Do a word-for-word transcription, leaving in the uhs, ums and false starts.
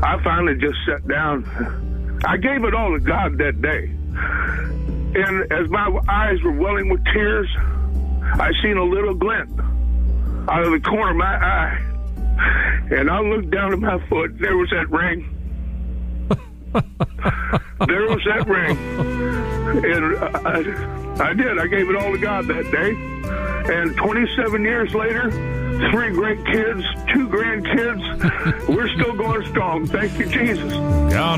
I finally just sat down. I gave it all to God that day. And as my eyes were welling with tears, I seen a little glint out of the corner of my eye. And I looked down at my foot. There was that ring. There was that ring. And I, I did. I gave it all to God that day. And twenty-seven years later, three great kids, two grandkids, we're still going strong. Thank you, Jesus. God.